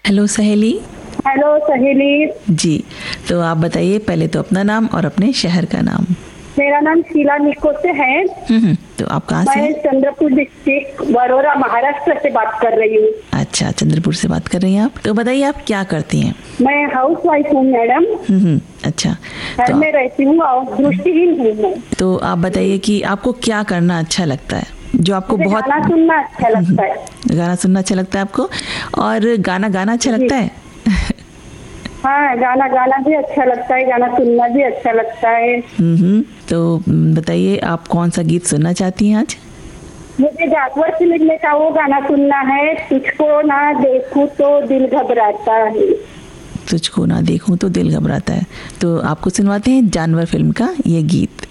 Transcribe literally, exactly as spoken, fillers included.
Hello सहेली। Hello सहेली। जी, तो आप बताइए पहले तो अपना नाम और अपने शहर का नाम। मेरा नाम शीला निको से है। हम्म तो आप कहाँ से मैं हैं? चंद्रपुर डिस्ट्रिक्ट वरोरा महाराष्ट्र से बात कर रही हूँ। अच्छा, चंद्रपुर से बात कर रही हैं आप। तो बताइए आप क्या करती हैं? मैं हाउस वाइफ हूँ मैडम। हम्म अच्छा। घर तो, में रहती हूँ और दृष्टिहीन हूँ मैं। तो आप बताइए कि आपको क्या करना अच्छा लगता है, जो आपको मुझे बहुत गाना सुनना अच्छा लगता है। गाना सुनना अच्छा लगता है आपको, और गाना गाना अच्छा जी। लगता है? हाँ, गाना गाना भी अच्छा लगता है, गाना सुनना भी अच्छा लगता है। हम्म तो बताइए आप कौन सा गीत सुनना चाहती हैं आज? मुझे जागवर फिल्म का वो गाना सुनना है, तुझको ना देखूं तो दिल घबराता है। तुझको ना देखूं तो दिल घबराता है। तो आपको सुनवाते हैं जानवर फिल्म का ये गीत।